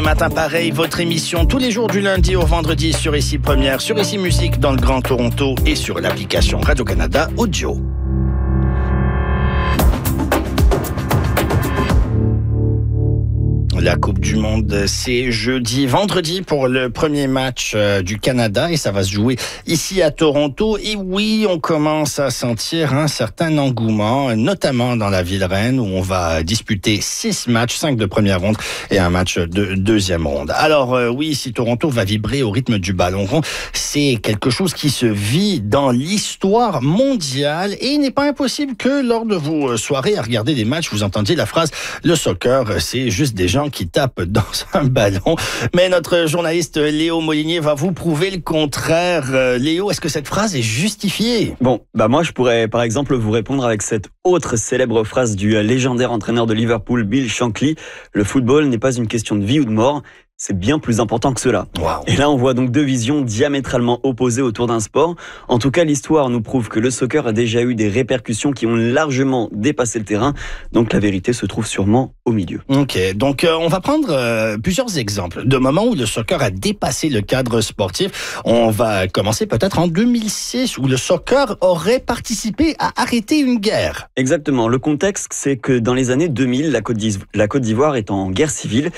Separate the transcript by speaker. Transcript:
Speaker 1: matin pareil, votre émission tous les jours du lundi au vendredi sur Ici Première, sur Ici Musique dans le Grand Toronto et sur l'application Radio-Canada Audio. La Coupe du Monde, c'est vendredi pour le premier match du Canada et ça va se jouer ici à Toronto. Et oui, on commence à sentir un certain engouement, notamment dans la ville reine où on va disputer 6 matchs, 5 de première ronde et un match de deuxième ronde. Alors oui, si Toronto va vibrer au rythme du ballon rond, c'est quelque chose qui se vit dans l'histoire mondiale et il n'est pas impossible que lors de vos soirées à regarder des matchs, vous entendiez la phrase « le soccer, c'est juste des gens qui tapent dans un ballon ». Mais notre journaliste Léo Molinier va vous prouver le contraire. Léo, est-ce que cette phrase est justifiée ?
Speaker 2: Bon, moi je pourrais par exemple vous répondre avec cette autre célèbre phrase du légendaire entraîneur de Liverpool, Bill Shankly. Le football n'est pas une question de vie ou de mort. C'est bien plus important que cela.
Speaker 1: Wow.
Speaker 2: Et là, on voit donc deux visions diamétralement opposées autour d'un sport. En tout cas, l'histoire nous prouve que le soccer a déjà eu des répercussions qui ont largement dépassé le terrain. Donc la vérité se trouve sûrement au milieu.
Speaker 1: Ok, donc on va prendre plusieurs exemples de moments où le soccer a dépassé le cadre sportif. On va commencer peut-être en 2006 où le soccer aurait participé à arrêter une guerre.
Speaker 2: Exactement. Le contexte, c'est que dans les années 2000, la Côte d'Ivoire est en guerre civile.